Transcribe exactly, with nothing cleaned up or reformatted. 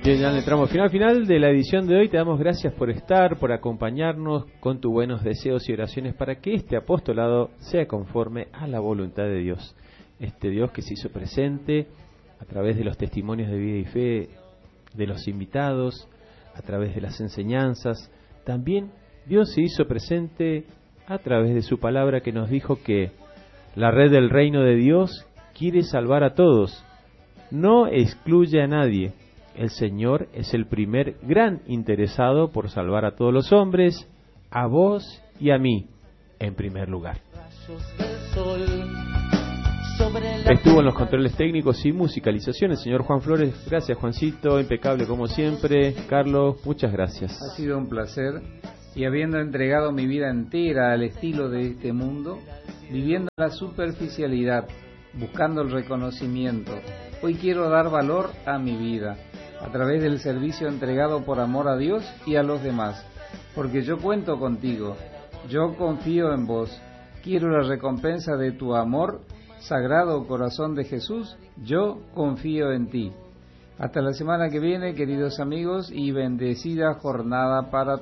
Bien, ya entramos final final de la edición de hoy. Te damos gracias por estar, por acompañarnos con tus buenos deseos y oraciones para que este apostolado sea conforme a la voluntad de Dios. Este Dios que se hizo presente a través de los testimonios de vida y fe de los invitados, a través de las enseñanzas. También Dios se hizo presente a través de su palabra, que nos dijo que la red del reino de Dios quiere salvar a todos, no excluye a nadie. El Señor es el primer gran interesado por salvar a todos los hombres, a vos y a mí, en primer lugar. Estuvo en los controles técnicos y musicalización el señor Juan Flores. Gracias, Juancito, impecable como siempre. Carlos, muchas gracias. Ha sido un placer, y habiendo entregado mi vida entera al estilo de este mundo, viviendo la superficialidad, buscando el reconocimiento, hoy quiero dar valor a mi vida a través del servicio entregado por amor a Dios y a los demás, porque yo cuento contigo, yo confío en vos, quiero la recompensa de tu amor, Sagrado Corazón de Jesús, yo confío en ti. Hasta la semana que viene, queridos amigos, y bendecida jornada para todos.